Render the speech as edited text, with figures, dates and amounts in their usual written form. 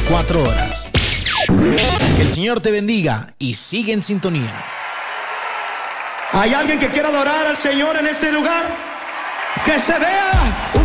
24 horas. Que el Señor te bendiga y sigue en sintonía. ¿Hay alguien que quiera adorar al Señor en ese lugar? Que se vea un